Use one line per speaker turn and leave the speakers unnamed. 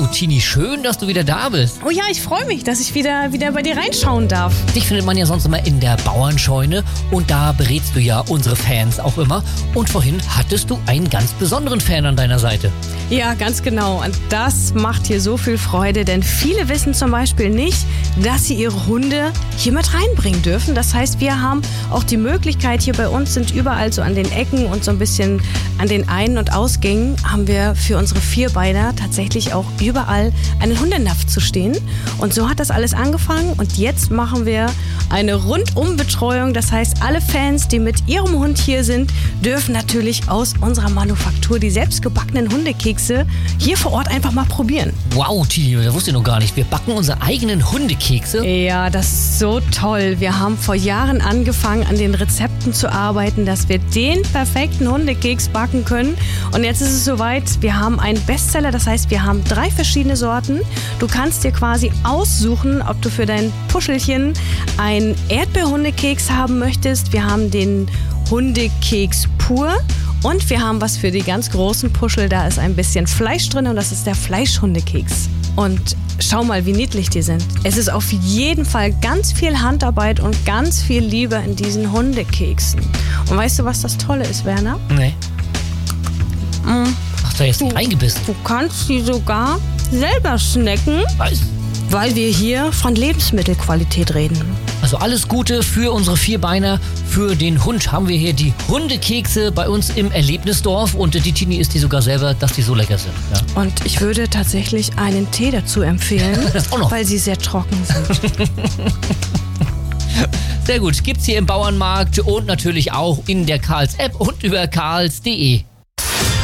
Du, Tini, schön, dass du wieder da bist.
Oh ja, ich freue mich, dass ich wieder bei dir reinschauen darf.
Dich findet man ja sonst immer in der Bauernscheune und da berätst du ja unsere Fans auch immer. Und vorhin hattest du einen ganz besonderen Fan an deiner Seite.
Ja, ganz genau. Und das macht hier so viel Freude, denn viele wissen zum Beispiel nicht, dass sie ihre Hunde hier mit reinbringen dürfen. Das heißt, wir haben auch die Möglichkeit, hier bei uns sind überall so an den Ecken und so ein bisschen an den Ein- und Ausgängen haben wir für unsere Vierbeiner tatsächlich auch überall einen Hundenapf zu stehen. Und so hat das alles angefangen und jetzt machen wir eine Rundumbetreuung. Das heißt, alle Fans, die mit ihrem Hund hier sind, dürfen natürlich aus unserer Manufaktur die selbstgebackenen Hundekekse hier vor Ort einfach mal probieren.
Wow, Tini, das wusste ich noch gar nicht. Wir backen unsere eigenen Hundekekse.
Ja, das ist so toll. Wir haben vor Jahren angefangen, an den Rezepten zu arbeiten, dass wir den perfekten Hundekeks backen können. Und jetzt ist es soweit. Wir haben einen Bestseller, das heißt, wir haben 3 verschiedene Sorten. Du kannst dir quasi aussuchen, ob du für dein Puschelchen einen Erdbeerhundekeks haben möchtest. Wir haben den Hundekeks pur. Und wir haben was für die ganz großen Puschel. Da ist ein bisschen Fleisch drin und das ist der Fleischhundekeks. Und schau mal, wie niedlich die sind. Es ist auf jeden Fall ganz viel Handarbeit und ganz viel Liebe in diesen Hundekeksen. Und weißt du, was das Tolle ist, Werner?
Nee. Hast du jetzt reingebissen?
Du kannst sie sogar selber snacken,
Was?
weil wir hier von Lebensmittelqualität reden.
Also alles Gute für unsere Vierbeiner. Für den Hund haben wir hier die Hundekekse bei uns im Erlebnisdorf. Und die Tini isst die sogar selber, dass die so lecker sind. Ja.
Und ich würde tatsächlich einen Tee dazu empfehlen,
Das auch noch.
weil sie sehr trocken sind.
Sehr gut. Gibt's hier im Bauernmarkt und natürlich auch in der Karls App und über karls.de.